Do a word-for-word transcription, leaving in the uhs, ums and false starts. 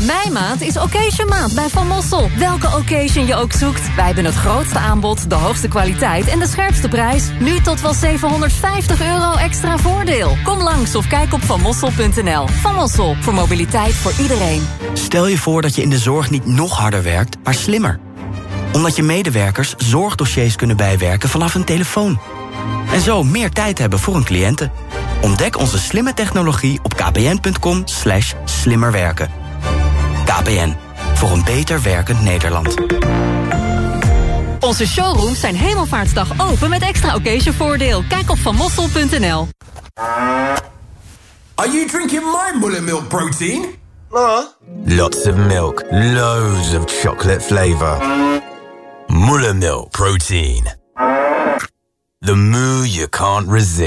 Mei maand is Occasion maand bij Van Mossel. Welke occasion je ook zoekt, wij hebben het grootste aanbod, de hoogste kwaliteit en de scherpste prijs. Nu tot wel zevenhonderdvijftig euro extra voordeel. Kom langs of kijk op van mossel punt n l. Van Mossel, voor mobiliteit voor iedereen. Stel je voor dat je in de zorg niet nog harder werkt, maar slimmer. Omdat je medewerkers zorgdossiers kunnen bijwerken vanaf een telefoon. En zo meer tijd hebben voor hun cliënten. Ontdek onze slimme technologie op kpn.com slash slimmerwerken. K P N, voor een beter werkend Nederland. Onze showrooms zijn Hemelvaartsdag open met extra occasionvoordeel. Kijk op van mossel punt n l. Are you drinking my Mullet Milk protein? Uh. Lots of milk, loads of chocolate flavor. Mullet Milk protein. The moo you can't resist.